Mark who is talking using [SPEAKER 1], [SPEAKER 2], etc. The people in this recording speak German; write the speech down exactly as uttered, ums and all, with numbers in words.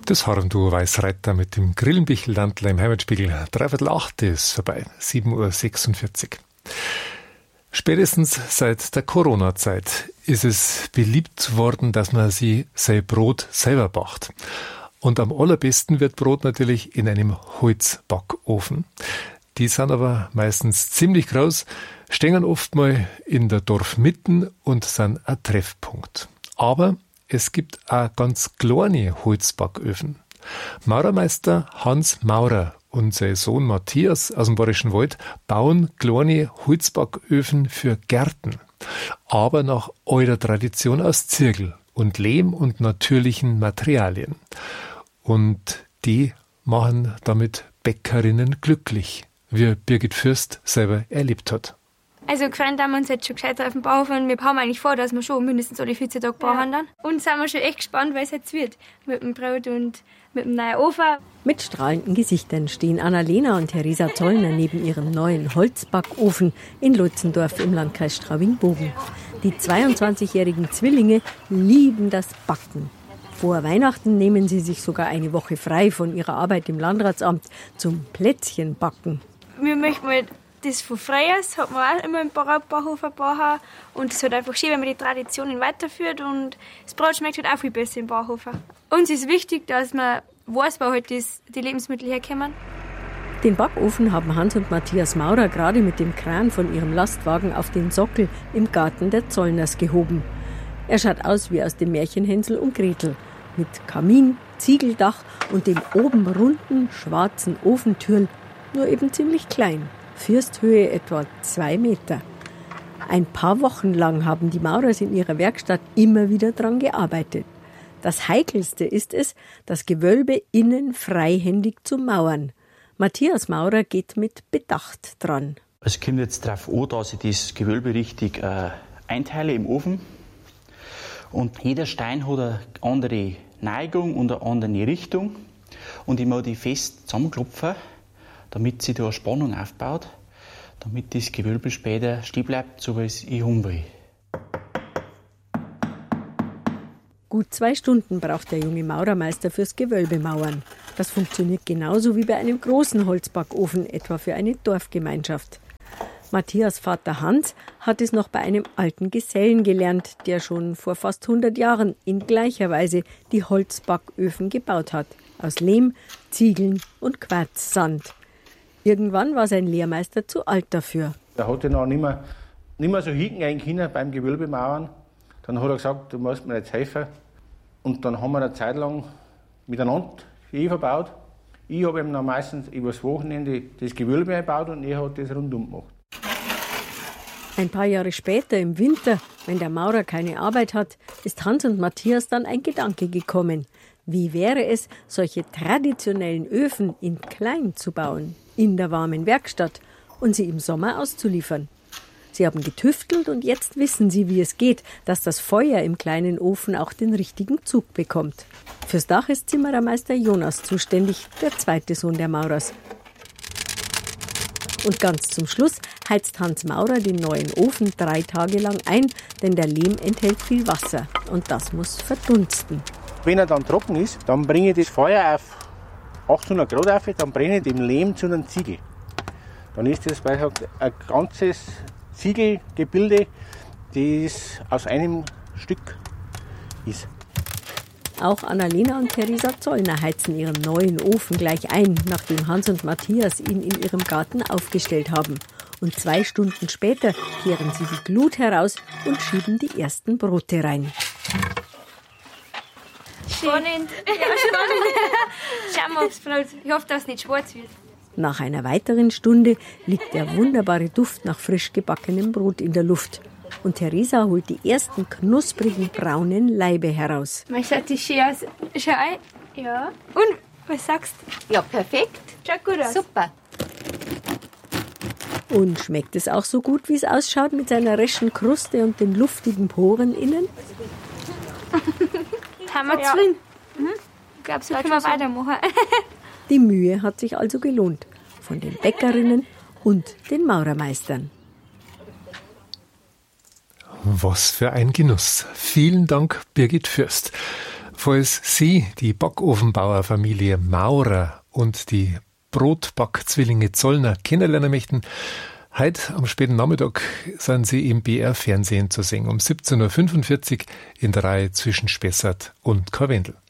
[SPEAKER 1] Das Hornduo Weißreiter mit dem Grillenbichl-Landler im Heimatspiegel. Dreiviertel acht ist vorbei, sieben Uhr sechsundvierzig. Spätestens seit der Corona-Zeit ist es beliebt worden, dass man sich sein Brot selber backt. Und am allerbesten wird Brot natürlich in einem Holzbackofen. Die sind aber meistens ziemlich groß, stehen oft mal in der Dorfmitte und sind ein Treffpunkt. Aber es gibt auch ganz kleine Holzbacköfen. Maurermeister Hans Maurer und sein Sohn Matthias aus dem Bayerischen Wald bauen kleine Holzbacköfen für Gärten, aber nach alter Tradition aus Zirkel und Lehm und natürlichen Materialien. Und die machen damit Bäckerinnen glücklich, wie Birgit Fürst selber erlebt hat.
[SPEAKER 2] Also gefreut haben wir uns jetzt schon gescheit auf den Bauhofen. Wir haben eigentlich vor, dass wir schon mindestens alle vierzehn Tage brauchen dann. Und sind wir schon echt gespannt, wie es jetzt wird. Mit dem Brot und mit dem neuen Ofen.
[SPEAKER 3] Mit strahlenden Gesichtern stehen Annalena und Theresa Zollner neben ihrem neuen Holzbackofen in Lutzendorf im Landkreis Straubing-Bogen. Die zweiundzwanzigjährigen Zwillinge lieben das Backen. Vor Weihnachten nehmen sie sich sogar eine Woche frei von ihrer Arbeit im Landratsamt zum Plätzchenbacken.
[SPEAKER 2] Wir möchten mal das von früher, das hat man auch immer im Bauhofen gebacken. Und es ist halt einfach schön, wenn man die Traditionen weiterführt. Und das Brot schmeckt halt auch viel besser im Bauhofen. Uns ist wichtig, dass man weiß, wo halt das, die Lebensmittel herkommen.
[SPEAKER 3] Den Backofen haben Hans und Matthias Maurer gerade mit dem Kran von ihrem Lastwagen auf den Sockel im Garten der Zollners gehoben. Er schaut aus wie aus dem Märchen Hänsel und Gretel. Mit Kamin, Ziegeldach und dem oben runden, schwarzen Ofentürl, nur eben ziemlich klein. Fürsthöhe etwa zwei Meter. Ein paar Wochen lang haben die Maurers in ihrer Werkstatt immer wieder dran gearbeitet. Das Heikelste ist es, das Gewölbe innen freihändig zu mauern. Matthias Maurer geht mit Bedacht dran.
[SPEAKER 4] Es kommt jetzt darauf an, dass ich das Gewölbe richtig äh, einteile im Ofen. Und jeder Stein hat eine andere Neigung und eine andere Richtung. Und ich muss die fest zusammenklopfen, damit sich da eine Spannung aufbaut, damit das Gewölbe später stehen bleibt, so wie es ich haben will.
[SPEAKER 3] Gut zwei Stunden braucht der junge Maurermeister fürs Gewölbemauern. Das funktioniert genauso wie bei einem großen Holzbackofen, etwa für eine Dorfgemeinschaft. Matthias Vater Hans hat es noch bei einem alten Gesellen gelernt, der schon vor fast hundert Jahren in gleicher Weise die Holzbacköfen gebaut hat. Aus Lehm, Ziegeln und Quarzsand. Irgendwann war sein Lehrmeister zu alt dafür.
[SPEAKER 5] Er hat noch nicht mehr, nicht mehr so hingehen können beim Gewölbemauern. Dann hat er gesagt, du musst mir jetzt helfen. Und dann haben wir eine Zeit lang miteinander ich verbaut. Ich habe ihm dann meistens übers Wochenende das Gewölbe gebaut und er hat das rundum gemacht.
[SPEAKER 3] Ein paar Jahre später im Winter, wenn der Maurer keine Arbeit hat, ist Hans und Matthias dann ein Gedanke gekommen. Wie wäre es, solche traditionellen Öfen in klein zu bauen, in der warmen Werkstatt und sie im Sommer auszuliefern? Sie haben getüftelt und jetzt wissen sie, wie es geht, dass das Feuer im kleinen Ofen auch den richtigen Zug bekommt. Fürs Dach ist Zimmerermeister Jonas zuständig, der zweite Sohn der Maurers. Und ganz zum Schluss heizt Hans Maurer den neuen Ofen drei Tage lang ein, denn der Lehm enthält viel Wasser und das muss verdunsten.
[SPEAKER 5] Wenn er dann trocken ist, dann bringe ich das Feuer auf achthundert Grad auf, dann brenne ich den Lehm zu einem Ziegel. Dann ist das ein ganzes Ziegelgebilde, das aus einem Stück ist.
[SPEAKER 3] Auch Annalena und Theresa Zollner heizen ihren neuen Ofen gleich ein, nachdem Hans und Matthias ihn in ihrem Garten aufgestellt haben. Und zwei Stunden später kehren sie die Glut heraus und schieben die ersten Brote rein.
[SPEAKER 2] Spannend. Ja, spannend. Schauen wir aufs Brot. Ich hoffe, dass es nicht schwarz wird.
[SPEAKER 3] Nach einer weiteren Stunde liegt der wunderbare Duft nach frisch gebackenem Brot in der Luft. Und Theresa holt die ersten knusprigen braunen Laibe heraus.
[SPEAKER 2] Man schaut das schön aus. Schau ein. Ja. Und, was sagst du?
[SPEAKER 6] Ja, perfekt.
[SPEAKER 2] Schaut gut aus.
[SPEAKER 6] Super.
[SPEAKER 3] Und schmeckt es auch so gut, wie es ausschaut, mit seiner reschen Kruste und den luftigen Poren innen?
[SPEAKER 2] Haben wir zufrieden? Mhm. Ich glaube, so können wir weitermachen.
[SPEAKER 3] Die Mühe hat sich also gelohnt. Von den Bäckerinnen und den Maurermeistern.
[SPEAKER 1] Was für ein Genuss. Vielen Dank, Birgit Fürst. Falls Sie die Backofenbauerfamilie Maurer und die Brotbackzwillinge Zollner kennenlernen möchten, heute am späten Nachmittag sind Sie im B R Fernsehen zu sehen, um siebzehn Uhr fünfundvierzig in der Reihe zwischen Spessart und Karwendel.